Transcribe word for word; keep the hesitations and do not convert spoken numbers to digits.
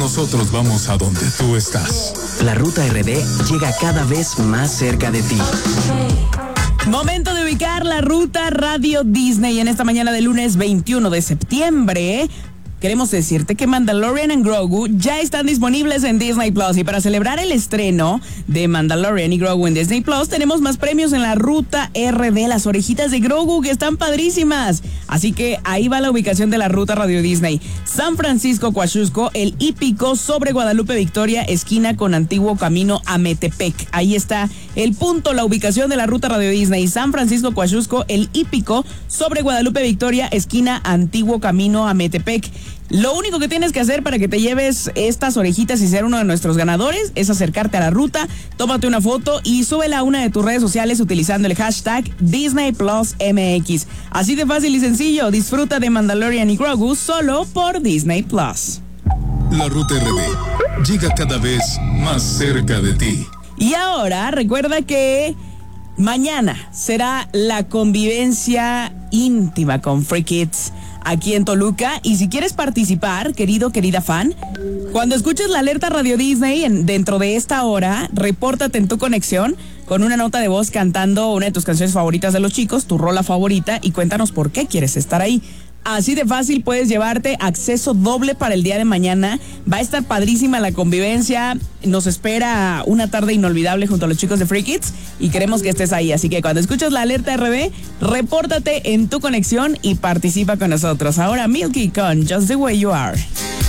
nosotros vamos a donde tú estás. La Ruta R D llega cada vez más cerca de ti. Momento de ubicar la Ruta Radio Disney en esta mañana de lunes veintiuno de septiembre. Queremos decirte que Mandalorian and Grogu ya están disponibles en Disney Plus. Y para celebrar el estreno de Mandalorian y Grogu en Disney Plus, tenemos más premios en la Ruta R D, las orejitas de Grogu, que están padrísimas. Así que ahí va la ubicación de la Ruta Radio Disney. San Francisco Coaxusco, el hípico sobre Guadalupe Victoria, esquina con Antiguo Camino a Metepec. Ahí está el punto, la ubicación de la Ruta Radio Disney. San Francisco Coaxusco, el hípico sobre Guadalupe Victoria, esquina Antiguo Camino a Metepec. Lo único que tienes que hacer para que te lleves estas orejitas y ser uno de nuestros ganadores es acercarte a la ruta, tómate una foto y súbela a una de tus redes sociales utilizando el hashtag Disney Plus M X. Así de fácil y sencillo, disfruta de Mandalorian y Grogu solo por Disney Plus. La Ruta R D llega cada vez más cerca de ti. Y ahora recuerda que mañana será la convivencia íntima con Free Kids aquí en Toluca. Y si quieres participar, querido, querida fan, cuando escuches la alerta Radio Disney en, dentro de esta hora, repórtate en tu conexión con una nota de voz cantando una de tus canciones favoritas de los chicos, tu rola favorita, y cuéntanos por qué quieres estar ahí. Así de fácil puedes llevarte acceso doble para el día de mañana. Va a estar padrísima la convivencia. Nos espera una tarde inolvidable junto a los chicos de Free Kids y queremos que estés ahí. Así que cuando escuches la alerta R D, repórtate en tu conexión y participa con nosotros. Ahora Milky con Just the Way You Are.